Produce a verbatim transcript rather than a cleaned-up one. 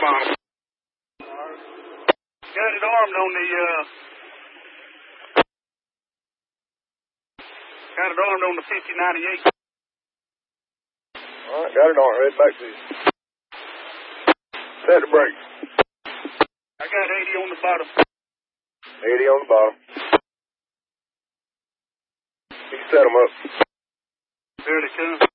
bottom. Got it armed on the, uh, got it armed on the fifty ninety-eight. All right, got it armed. Right back to you. Set the brakes. I got eighty on the bottom. eighty on the bottom. You can set them up. There they come.